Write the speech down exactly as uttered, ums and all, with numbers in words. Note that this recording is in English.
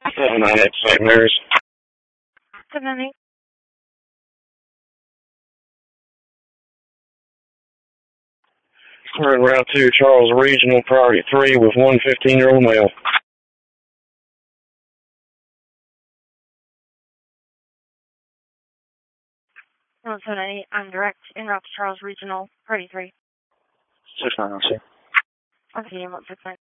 seven nine eight Saint Mary's. seven nine eight. We're in Route two, Charles Regional, Priority three, with one fifteen-year-old male. seven nine eight, I'm direct, en route to Charles Regional, Priority three. six nine nine. Okay, one six nine.